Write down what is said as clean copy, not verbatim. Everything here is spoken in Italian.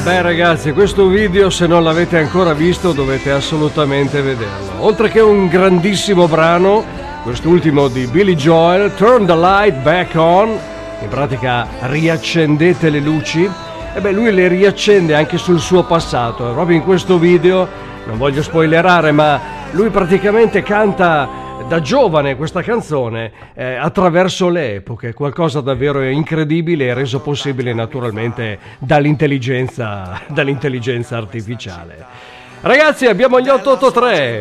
Beh ragazzi, questo video se non l'avete ancora visto dovete assolutamente vederlo. Oltre che un grandissimo brano, quest'ultimo di Billy Joel, Turn the Light Back On, in pratica riaccendete le luci, e beh lui le riaccende anche sul suo passato, proprio in questo video, non voglio spoilerare, ma lui praticamente canta da giovane questa canzone attraverso le epoche, qualcosa davvero incredibile e reso possibile naturalmente dall'intelligenza artificiale. Ragazzi, abbiamo gli 883.